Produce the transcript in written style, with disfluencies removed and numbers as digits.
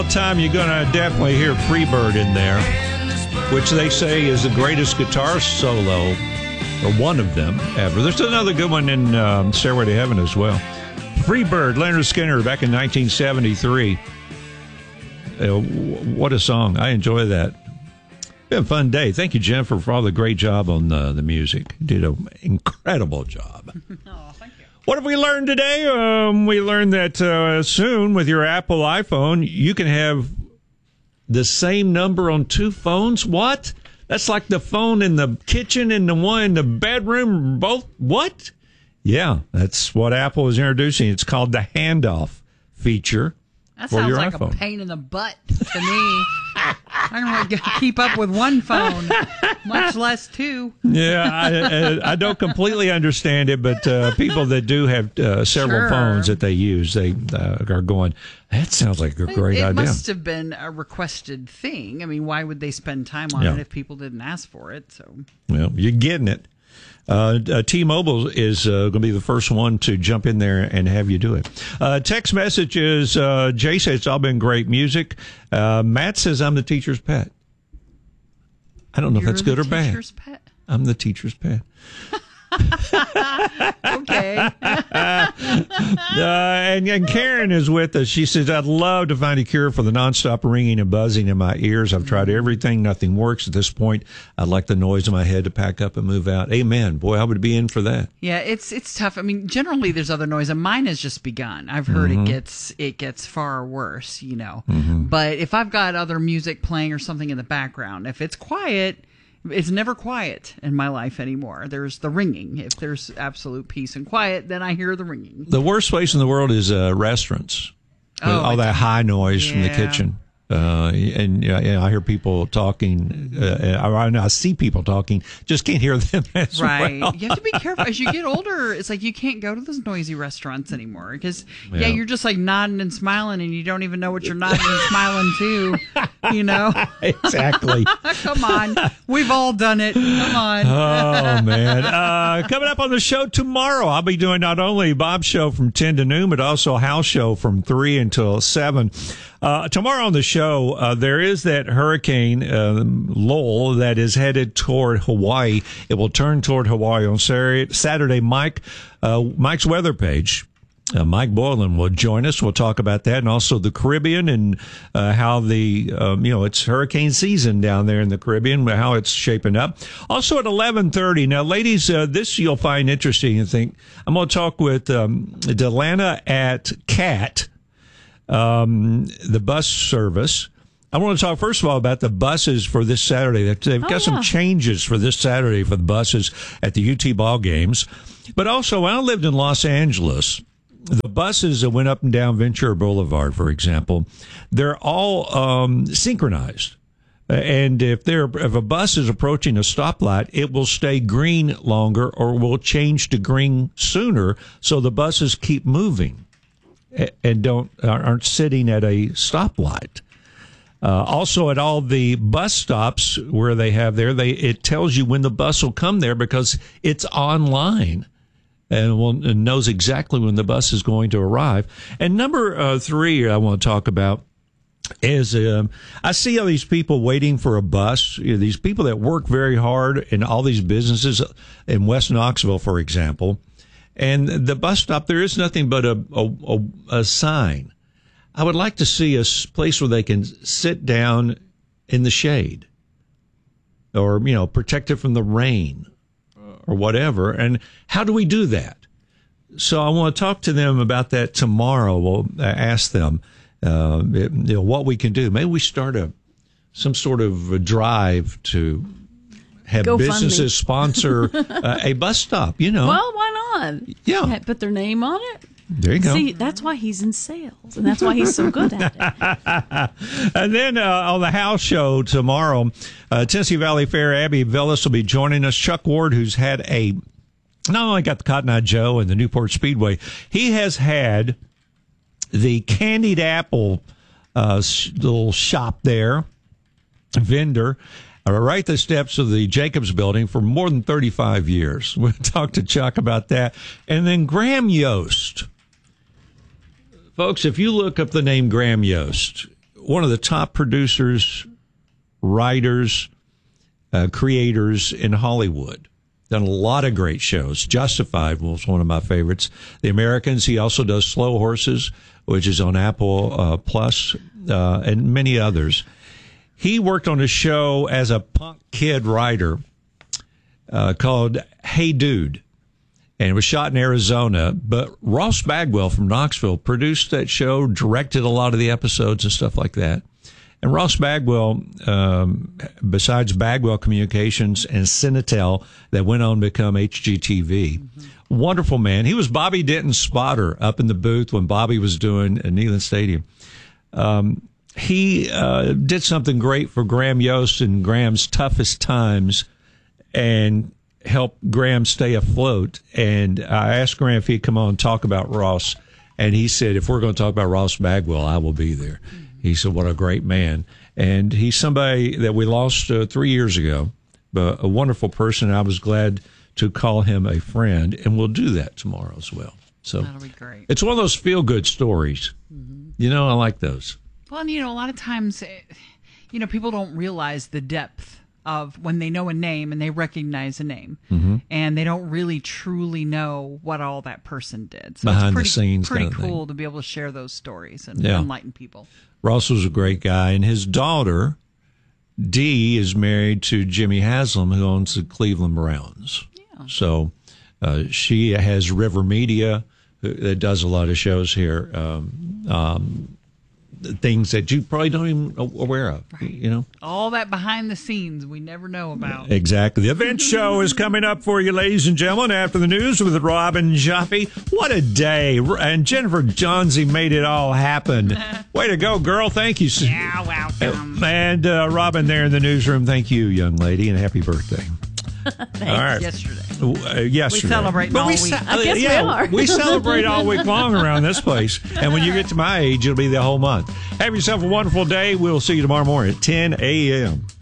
Time you're going to definitely hear Freebird in there, which they say is the greatest guitar solo, or one of them ever. There's another good one in Stairway to Heaven as well. Freebird, Leonard Skinner, back in 1973. What a song. I enjoy that. Been a fun day. Thank you, Jennifer, for all the great job on the music. Did an incredible job. Oh, thank you. What have we learned today? We learned that soon with your Apple iPhone, you can have the same number on two phones. What? That's like the phone in the kitchen and the one in the bedroom. Both. What? Yeah, that's what Apple is introducing. It's called the handoff feature. That for sounds your like iPhone. A pain in the butt to me. I don't really keep up with one phone, much less two. Yeah, I don't completely understand it, but people that do have several phones that they use, they are going, that sounds like a great idea. It must have been a requested thing. I mean, why would they spend time on it if people didn't ask for it? So, well, you're getting it. T-Mobile is going to be the first one to jump in there and have you do it. Text messages, Jay says it's all been great music. Matt says I'm the teacher's pet. I don't know if that's good or bad. Teacher's pet? I'm the teacher's pet. Okay. And Karen is with us. She says, I'd love to find a cure for the nonstop ringing and buzzing in my ears. I've tried everything. Nothing works at this point. I'd like the noise in my head to pack up and move out. Amen. Boy, I would be in for that. Yeah, it's tough. I mean, generally there's other noise, and mine has just begun. I've heard it gets far worse, you know. But if I've got other music playing or something in the background, if it's quiet, it's never quiet in my life anymore. There's the ringing. If there's absolute peace and quiet, then I hear the ringing. The worst place in the world is restaurants. All that high noise from the kitchen. And I hear people talking. I see people talking. Just can't hear them as well. You have to be careful. As you get older, it's like you can't go to those noisy restaurants anymore because, you're just like nodding and smiling, and you don't even know what you're nodding and smiling to, you know? Exactly. Come on. We've all done it. Come on. Oh, man. Coming up on the show tomorrow, I'll be doing not only Bob's show from 10 to noon, but also Hal's show from 3 until 7. Tomorrow on the show, there is that hurricane, Lowell, that is headed toward Hawaii. It will turn toward Hawaii on Saturday. Mike's weather page, Mike Boylan, will join us. We'll talk about that and also the Caribbean and how it's hurricane season down there in the Caribbean, how it's shaping up. Also at 11:30. Now, ladies, this you'll find interesting. I think I'm going to talk with Delana at CAT. The bus service. I want to talk first of all about the buses for this Saturday. They've got some changes for this Saturday for the buses at the UT ball games. But also, when I lived in Los Angeles, the buses that went up and down Ventura Boulevard, for example, they're all synchronized. And if a bus is approaching a stoplight, it will stay green longer or will change to green sooner, so the buses keep moving and aren't sitting at a stoplight. Also, at all the bus stops where they have it tells you when the bus will come there because it's online and knows exactly when the bus is going to arrive. And number 3 I want to talk about is I see all these people waiting for a bus. These people that work very hard in all these businesses in West Knoxville, for example. And the bus stop, there is nothing but a sign. I would like to see a place where they can sit down in the shade or, protected from the rain or whatever. And how do we do that? So I want to talk to them about that tomorrow. We'll ask them what we can do. Maybe we start some sort of a drive to have businesses sponsor a bus stop, Well, why not? Yeah. Put their name on it. There you go. See, that's why he's in sales, and that's why he's so good at it. And then on the House show tomorrow, Tennessee Valley Fair, Abby Villas will be joining us. Chuck Ward, who's had not only got the Cotton Eye Joe and the Newport Speedway, he has had the candied apple little shop there, vendor, right at the steps of the Jacobs Building for more than 35 years. We'll talk to Chuck about that. And then Graham Yost. Folks, if you look up the name Graham Yost, one of the top producers, writers, creators in Hollywood. Done a lot of great shows. Justified was one of my favorites. The Americans. He also does Slow Horses, which is on Apple Plus, and many others. He worked on a show as a punk kid writer called Hey Dude, and it was shot in Arizona. But Ross Bagwell from Knoxville produced that show, directed a lot of the episodes and stuff like that. And Ross Bagwell, besides Bagwell Communications and Cinetel, that went on to become HGTV, wonderful man. He was Bobby Denton's spotter up in the booth when Bobby was doing Neyland Stadium. He did something great for Graham Yost in Graham's toughest times and helped Graham stay afloat. And I asked Graham if he'd come on and talk about Ross. And he said, if we're going to talk about Ross Bagwell, I will be there. He said, what a great man. And he's somebody that we lost 3 years ago, but a wonderful person. I was glad to call him a friend, and we'll do that tomorrow as well. So that'll be great. It's one of those feel-good stories. You know, I like those. Well, and, a lot of times, people don't realize the depth of when they know a name and they recognize a name, and they don't really truly know what all that person did. So Behind it's the scenes pretty kind of cool thing. to be able to share those stories and enlighten people. Ross was a great guy, and his daughter, Dee, is married to Jimmy Haslam, who owns the Cleveland Browns. Yeah. So she has River Media, that does a lot of shows here, things that you probably don't even aware of, right. All that behind the scenes we never know about. Exactly. The event show is coming up for you, ladies and gentlemen, after the news with Robin Jaffe. What a day. And Jennifer Johnsey made it all happen. Way to go, girl. Thank you. Yeah, welcome. And Robin there in the newsroom, thank you, young lady, and happy birthday. Thanks. All right. Yesterday. We We celebrate all week. I guess we are. We celebrate all week long around this place. And when you get to my age, it'll be the whole month. Have yourself a wonderful day. We'll see you tomorrow morning at 10 a.m.